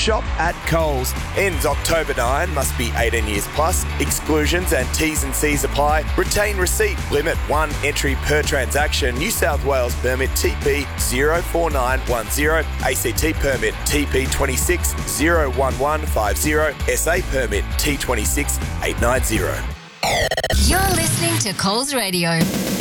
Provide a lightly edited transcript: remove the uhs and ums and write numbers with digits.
Shop at Coles. Ends October 9. Must be 18 years plus. Exclusions and T's and C's apply. Retain receipt. Limit 1 entry per transaction. New South Wales permit TP 04910. ACT permit TP 26 01150. SA permit T26 890. You're listening to Coles Radio.